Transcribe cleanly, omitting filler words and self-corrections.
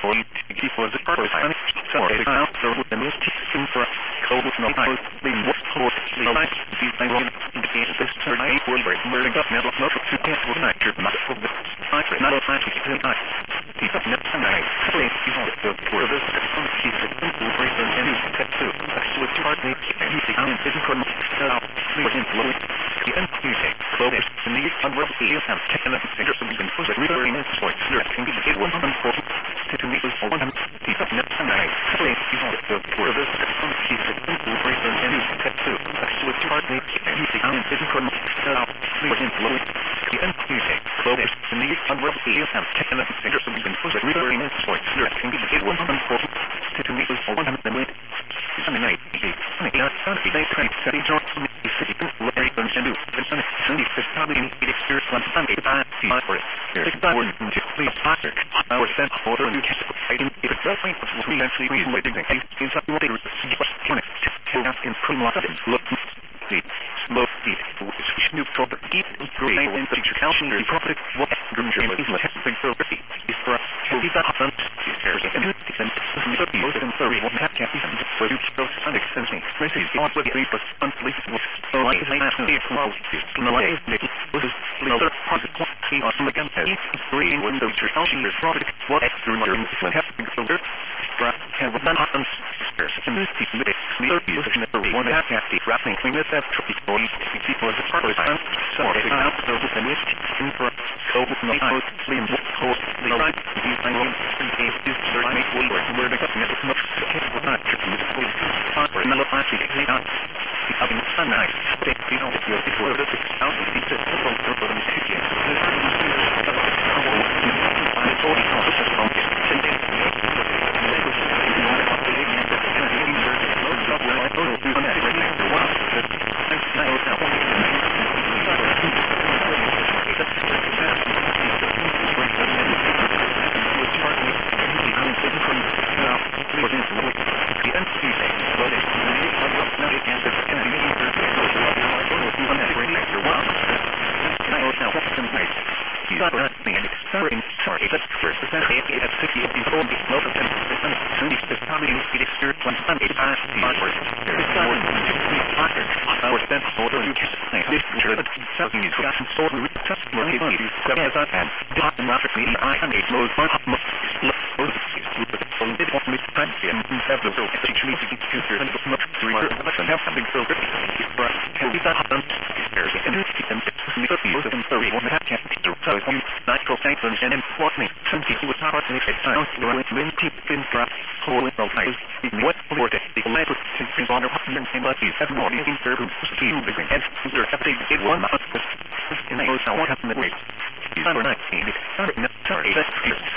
for you to keep was a purpose. I'm sorry, I'm so with the most teaching for cold no I the most for the light these I want to get this turn I will break where the government of not to get for night your not for the I not of night to get night the net tonight please you want to for this some keep it will break the end to with partly and the out didn't come out with influence the end music close to the unrubby and taken up figures of the was a really nice point there can be it was important to me was one the net tonight please you want to for this some keep it will break the end to with partly and the out didn't come out with influence the end music close to the unrubby and taken up figures of the was a really nice point there can be it was important to me was one the night they try to say George Larry and do Cindy is probably in the experience on Sunday for it it's not worth to please Oscar our sent order and catch fighting if it's right of we actually waiting in some way to improve look the slow speed which new property great and teacher calcium the property what German is like something so pretty is for he's not fun is there and the most than 31 can't even for you so sonic sensing message on what it was unbelievable so I say tomorrow no way this is the positive quantity on the gun green when the teacher calcium is property what German when have to go there and what happens and this is the one that has the wrapping clean this up people was a part of the so it's not so with the list in for so with no clean hold the right these I want to is there make we where the government is much capable not to use for another plastic not having sunlight they don't feel before the out of the system for the city I told you this is from sorry, that's first essentially at 60 of these old most of them is probably the experience on Sunday past the onward it's not our sense order you can say this sure that something is got some sort of customer capability and dot and rocket meeting I can make most most from this one with time and have the teach me to get future and much to have something so good for can be that happen and most of them 31 that can't so natural sanctions and enforcement some people would not partly say sounds when people in front holding the light what for the letter to honor and but you have more in their scheme the and their update it one month in the most I want to make sorry that's